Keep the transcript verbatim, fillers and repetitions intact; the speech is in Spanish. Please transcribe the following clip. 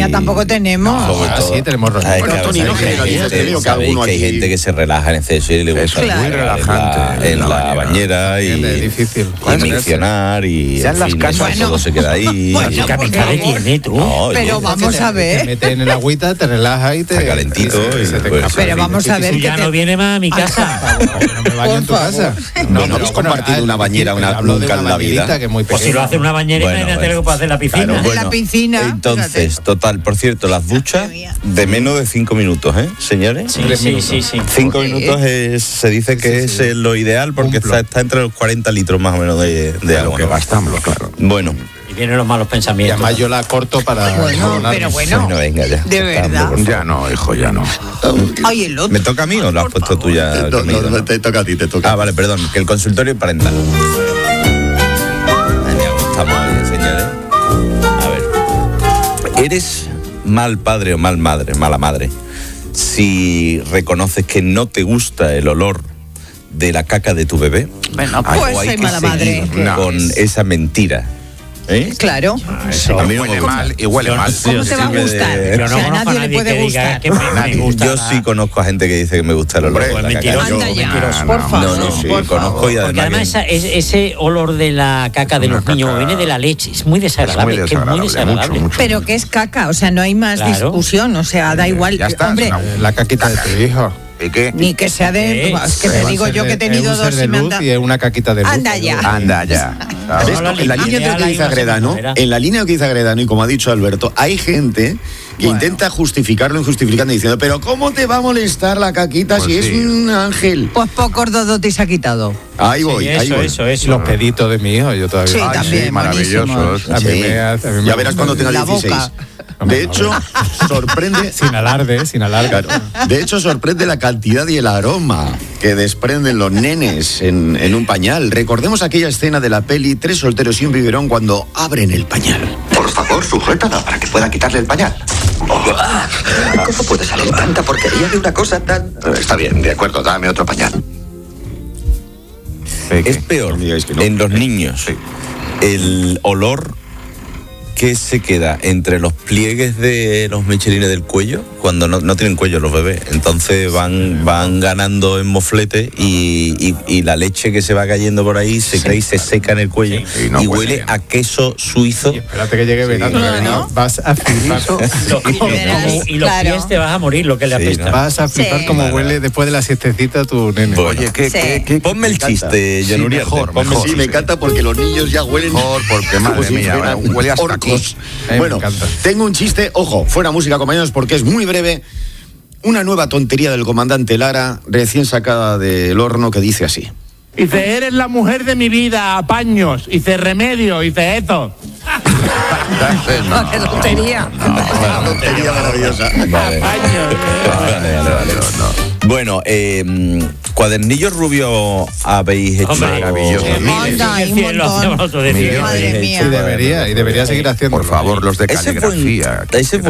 baña tampoco tenemos. No, Ah, sí, tenemos Ay, rollo. bueno, Tony, no sabéis que hay generalices, gente- te digo que sabéis alguno que hay aquí- gente que se relaja en exceso y le gusta Claro. estar Muy relajante en la, en la bañera y, Es difícil. y miccionar y Sean en las fin, casas. eso todo se queda ahí. Bueno, Y- por Capital favor. tiene tú. No, oye, Pero vamos a Te ver. metes en el agüita, te relajas y te... Está calentito y se- y se te después- escapa. Pero vamos a ver Tú que ya te- no vienes más a mi casa. No me baño en tu Por favor. casa. No, no habéis compartido una bañera una- hablo de nunca una en la vida. bañerita que es muy Pues si pequeña. lo hace en una bañera, Bueno, imagínate bueno. lo que puede hacer en la piscina. Claro, En la piscina, Entonces, fíjate. total, por cierto, las duchas Madre mía. de menos de cinco minutos, ¿eh, señores? Sí, Tres sí, minutos. sí, sí. Cinco Sí. minutos es, se dice que Sí, es sí. eh, lo ideal porque Cumplo. está, está entre los cuarenta litros más o menos de, de De lo agua. que ¿no? gastamos, claro. Bueno, Y vienen los malos Y pensamientos. además yo la corto para... Bueno, coronarme. pero bueno. bueno, venga ya. De Está, verdad. por favor. Ya no, hijo, ya no. Ay, el otro. ¿Me toca a mí o lo has Por puesto tú favor. ya? No, que me he no, ido, no, no? te toca a ti, te toca. Ah, vale, perdón, que el consultorio parental. Ay, mira, estamos bien, señores. A ver. ¿Eres mal padre o mal madre, mala madre, si reconoces que no te gusta el olor de la caca de tu bebé? Bueno, Ay, pues o hay soy que mala seguir madre. con esa mentira. ¿Eh? Claro. Eso. A mí no me Huele gusta. mal y huele Yo no mal. sé. ¿Cómo te va a sirve de- gustar? Yo O no sea, a conozco a nadie le nadie puede que diga gustar. que me, me gusta. Yo sí conozco a gente que dice que me gusta el olor Hombre, de la pues caca. mentiroso. Anda ya, no, por no, favor. No, no, sí, por conozco favor. y Porque además... además esa- es- ese olor de la caca de Una los niños caca- viene de la leche, es muy desagradable, Es muy que es muy desagradable, desagradable. mucho, mucho. Pero que es caca, o sea, no hay más Claro. discusión, o sea, da igual. Ya está, Hombre, es una- La caquita de tu hijo. ¿Y qué? ni que sea de... ¿Qué? Es que te Va a digo ser yo de- que he tenido es un dos ser y me de han luz dado... y es una caquita de luz. Anda ya. Anda ya. ¿Ves? No, la En la línea entre lo que lineal dice hay una Agredano, señora. en la línea que dice Agredano y como ha dicho Alberto, hay gente que Bueno. intenta justificarlo injustificando diciendo, pero ¿cómo te va a molestar la caquita Pues si es sí. un ángel? Pues pocos dodotes ha quitado. Ahí voy, Sí, ahí eso, voy. eso, eso. Los peditos de mi hijo, yo todavía... Sí, Ay, también, sí, maravillosos. buenísimo. A mí Sí. me hace- a mí me Ya verás gusta. cuando tenga La dieciséis. boca. De hecho, sorprende... Sin alarde, sin alarde. Claro. De hecho, sorprende la cantidad y el aroma que desprenden los nenes en, en un pañal. Recordemos aquella escena de la peli Tres solteros y un biberón cuando abren el pañal. Por favor, sujétala para que pueda quitarle el pañal. ¿Cómo puede salir tanta porquería de una cosa tan...? Está bien, de acuerdo, dame otro pañal. ¿Qué, qué? Es peor No me digáis que no. en los niños Sí. el olor que se queda entre los pliegues de los michelines del cuello cuando no, no tienen cuello los bebés, entonces van van ganando en moflete y, y, y la leche que se va cayendo por ahí se cae y se seca en el cuello Sí, y no y huele huele bien. a queso suizo. Y espérate que llegue verano, No, que ¿no? vas a flipar. Los- y, Verás, los- y los claro. pies te vas a morir lo que le Sí, apesta. ¿no? Vas a flipar Sí. como Vale, huele vale. después de la siestecita tu nene. Bueno. Oye, ¿qué, Sí. qué, qué? Ponme el encanta. chiste, Sí, John Uriarte. mejor, Ponme mejor. el Sí, me chiste. encanta porque los niños ya huelen... Mejor, porque, como madre si mía, fueran huele hasta orcos. aquí. A mí me Bueno, encanta. tengo un chiste, ojo, fuera música, compañeros, porque es muy breve. Una nueva tontería del comandante Lara, recién sacada del horno, que dice así. Dice, eres la mujer de mi vida, apaños. Dice, remedio. Dice, eso. No, ¡Qué tontería! Una tontería maravillosa. Vale. Vale, vale, vale. Bueno, eh, cuadernillos rubios habéis hecho. Hombre, maravilloso. Eh, Miles, miles, hay un cien, lo montón. hacemos nosotros de cien. Madre Sí, mía. debería, y debería seguir haciendo. Por favor, los de Ese fue un- caligrafía. ese fue